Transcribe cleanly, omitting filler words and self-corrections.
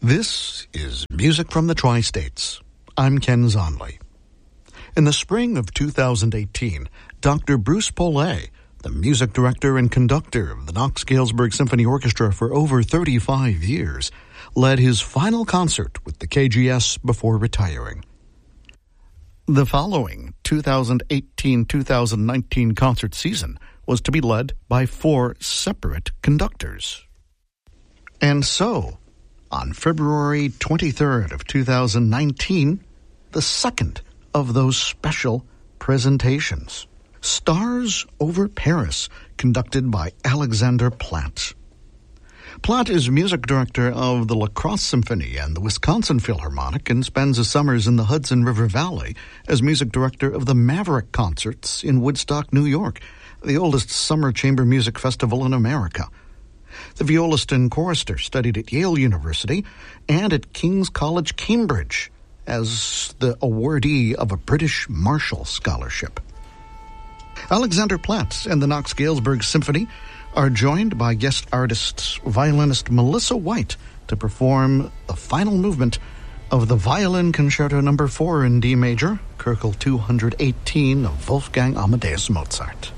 This is Music from the Tri-States. I'm Ken Zonley. In the spring of 2018, Dr. Bruce Polet, the music director and conductor of the Knox-Galesburg Symphony Orchestra for over 35 years, led his final concert with the KGS before retiring. The following 2018-2019 concert season was to be led by 4 separate conductors. And so, on February 23rd of 2019, the second of those special presentations, Stars Over Paris, conducted by Alexander Platt. Platt is music director of the La Crosse Symphony and the Wisconsin Philharmonic and spends his summers in the Hudson River Valley as music director of the Maverick Concerts in Woodstock, New York, the oldest summer chamber music festival in America. The violist and chorister studied at Yale University and at King's College, Cambridge, as the awardee of a British Marshall Scholarship. Alexander Platt and the Knox-Galesburg Symphony are joined by guest artist, violinist Melissa White, to perform the final movement of the Violin Concerto No. 4 in D major, Köchel 218 of Wolfgang Amadeus Mozart.